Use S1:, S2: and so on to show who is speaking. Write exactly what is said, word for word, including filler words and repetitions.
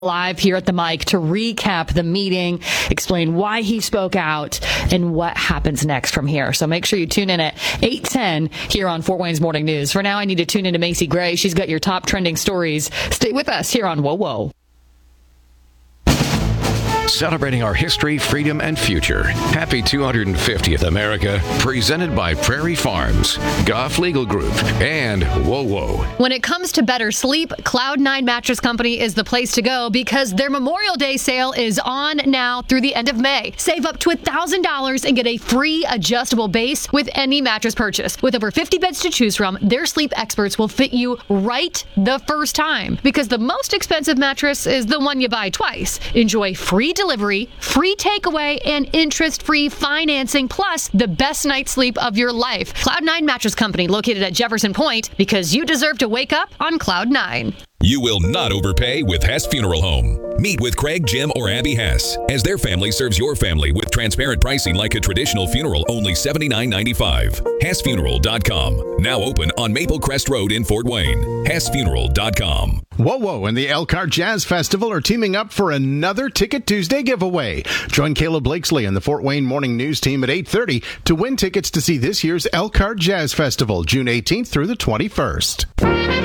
S1: live here at the mic to recap the meeting, explain why he spoke out, and what happens next from here. So make sure you tune in at eight ten here on Fort Wayne's Morning News. For now, I need to tune into Macy Gray. She's got your top trending stories. Stay with us here on Whoa Whoa.
S2: Celebrating our history, freedom, and future. Happy two hundred fiftieth America, presented by Prairie Farms, Goff Legal Group, and Whoa Whoa.
S3: When it comes to better sleep, Cloud nine Mattress Company is the place to go because their Memorial Day sale is on now through the end of May. Save up to one thousand dollars and get a free adjustable base with any mattress purchase. With over fifty beds to choose from, their sleep experts will fit you right the first time because the most expensive mattress is the one you buy twice. Enjoy free delivery, free takeaway, and interest-free financing, plus the best night's sleep of your life. Cloud nine Mattress Company, located at Jefferson Point, because you deserve to wake up on Cloud nine.
S4: You will not overpay with Hess Funeral Home. Meet with Craig, Jim, or Abby Hess as their family serves your family with transparent pricing like a traditional funeral, only seventy-nine ninety-five. Hess Funeral dot com. Now open on Maple Crest Road in Fort Wayne. Hess Funeral dot com.
S5: Whoa Whoa and the Elkhart Jazz Festival are teaming up for another Ticket Tuesday giveaway. Join Caleb Blakesley and the Fort Wayne Morning News team at eight thirty to win tickets to see this year's Elkhart Jazz Festival, June eighteenth through the twenty-first.